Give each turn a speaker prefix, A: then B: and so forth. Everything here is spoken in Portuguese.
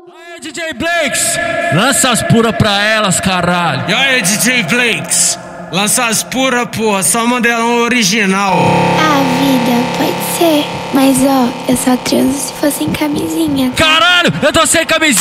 A: Aí, DJ Blakes, lança as puras pra elas, caralho.
B: E aí, DJ Blakes, lança as puras, porra, só modelão original.
C: Ah, vida, pode ser. Mas ó, eu só transo se fosse em camisinha.
A: Caralho, eu tô sem camisinha.